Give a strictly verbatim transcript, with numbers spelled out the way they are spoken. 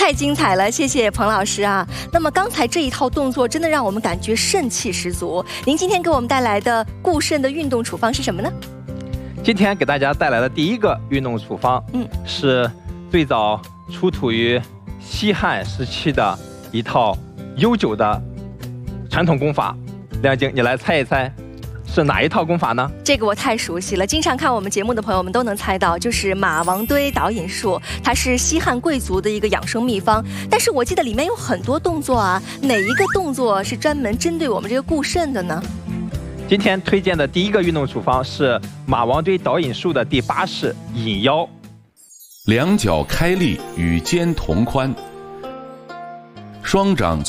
太精彩了，谢谢彭老师啊。那么刚才这一套动作真的让我们感觉肾气十足。您今天给我们带来的固肾的运动处方是什么呢？ 今天给大家带来的第一个运动处方，嗯，是最早出土于西汉时期的一套悠久的传统功法。亮晶，你来猜一猜，是哪一套功法呢？ 这个我太熟悉了，经常看我们节目的朋友们都能猜到，就是马王堆导引术，它是西汉贵族的一个养生秘方。但是我记得里面有很多动作啊，哪一个动作是专门针对我们这个固肾的呢？ 今天推荐的第一个运动处方是马王堆导引术的第八式引腰。 两脚开立与肩同宽，双掌